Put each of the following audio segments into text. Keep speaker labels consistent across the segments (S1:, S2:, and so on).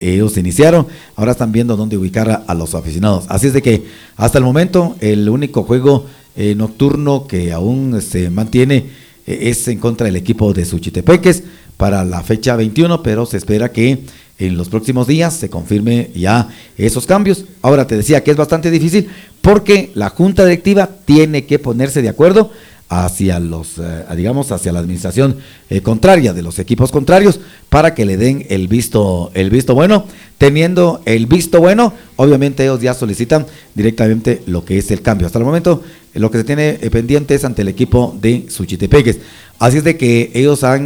S1: ellos iniciaron, ahora están viendo dónde ubicar a los aficionados. Así es de que hasta el momento el único juego nocturno que aún se mantiene es en contra del equipo de Suchitepeques para la fecha 21, pero se espera que en los próximos días se confirme ya esos cambios. Ahora te decía que es bastante difícil porque la junta directiva tiene que ponerse de acuerdo hacia hacia la administración contraria de los equipos contrarios para que le den el visto bueno. Teniendo el visto bueno, obviamente ellos ya solicitan directamente lo que es el cambio. Hasta el momento lo que se tiene pendiente es ante el equipo de Suchitepeques. Así es de que ellos han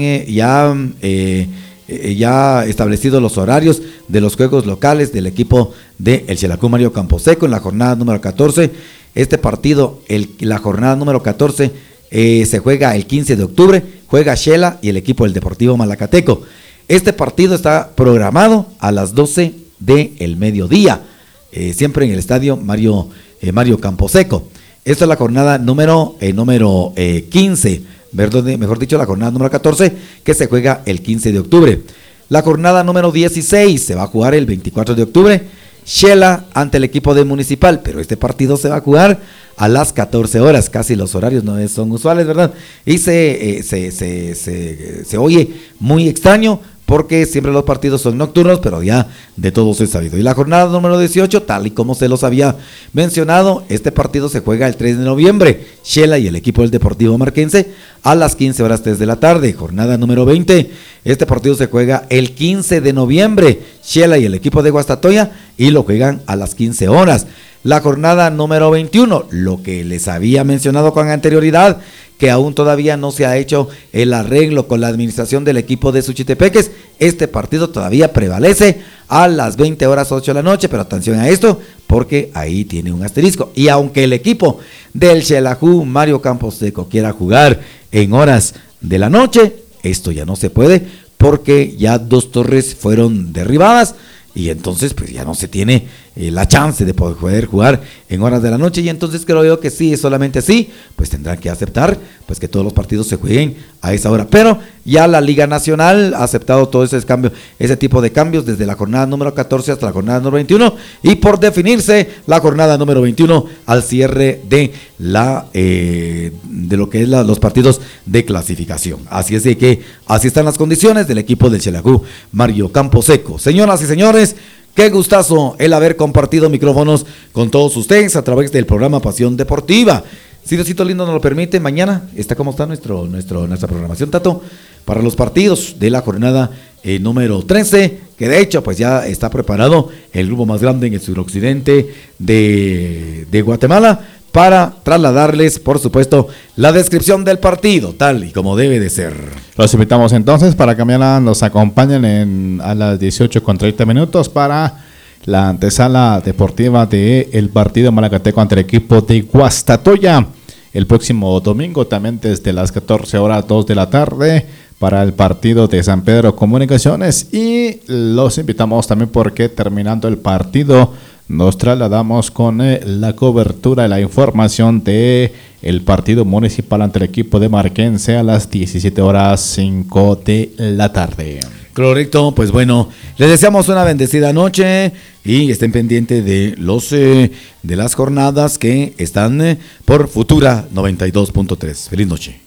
S1: ya establecido los horarios de los juegos locales del equipo de el Xelajú Mario Camposeco en la jornada número 14. Este partido, la jornada número 14, se juega el 15 de octubre, juega Xela y el equipo del Deportivo Malacateco. Este partido está programado a las 12 del mediodía, siempre en el estadio Mario Camposeco. Esta es la jornada número 15, mejor dicho, la jornada número 14, que se juega el 15 de octubre. La jornada número 16 se va a jugar el 24 de octubre, Xela ante el equipo de Municipal, pero este partido se va a jugar a las 14 horas, casi los horarios no son usuales, ¿verdad? Y se oye muy extraño, porque siempre los partidos son nocturnos, pero ya de todos es sabido. Y la jornada número 18, tal y como se los había mencionado, este partido se juega el 3 de noviembre, Xela y el equipo del Deportivo Marquense, a las 15 horas 3 de la tarde. Jornada número 20, este partido se juega el 15 de noviembre, Xela y el equipo de Guastatoya, y lo juegan a las 15 horas. La jornada número 21, lo que les había mencionado con anterioridad, que aún todavía no se ha hecho el arreglo con la administración del equipo de Suchitepeques. Este partido todavía prevalece a las 20 horas 8 de la noche, pero atención a esto, porque ahí tiene un asterisco. Y aunque el equipo del Xelajú Mario Camposeco quiera jugar en horas de la noche, esto ya no se puede, porque ya 2 torres fueron derribadas, y entonces pues ya no se tiene la chance de poder jugar en horas de la noche, y entonces creo yo que sí, es solamente así, pues tendrán que aceptar pues que todos los partidos se jueguen a esa hora. Pero ya la Liga Nacional ha aceptado todo ese tipo de cambios desde la jornada número 14 hasta la jornada número 21, y por definirse la jornada número 21 al cierre de lo que es los partidos de clasificación. Así es de que así están las condiciones del equipo del Xelajú Mario Camposeco. Señoras y señores, qué gustazo el haber compartido micrófonos con todos ustedes a través del programa Pasión Deportiva. Si Diosito lindo nos lo permite, mañana está como está nuestra programación, Tato, para los partidos de la jornada número 13, que de hecho pues ya está preparado el grupo más grande en el suroccidente de Guatemala, para trasladarles, por supuesto, la descripción del partido, tal y como debe de ser.
S2: Los invitamos entonces para que mañana nos acompañen a las 18:30 para la antesala deportiva del partido Malacateco ante el equipo de Guastatoya. El próximo domingo también desde las 14 horas 2 de la tarde para el partido de San Pedro Comunicaciones. Y los invitamos también porque terminando el partido nos trasladamos con la cobertura y la información de el partido municipal ante el equipo de Marquense a las 17:05 de la tarde.
S1: Correcto, pues bueno, les deseamos una bendecida noche y estén pendientes de las jornadas que están por Futura 92.3. Feliz noche.